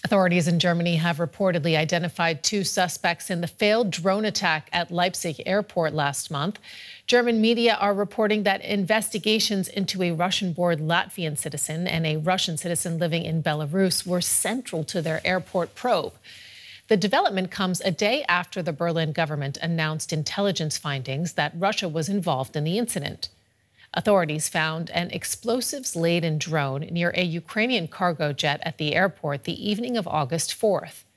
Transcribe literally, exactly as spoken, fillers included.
Authorities in Germany have reportedly identified two suspects in the failed drone attack at Leipzig airport last month. German media are reporting that investigations into a Russian-born Latvian citizen and a Russian citizen living in Belarus were central to their airport probe. The development comes a day after the Berlin government announced intelligence findings that Russia was involved in the incident. Authorities found an explosives-laden drone near a Ukrainian cargo jet at the airport the evening of August fourth.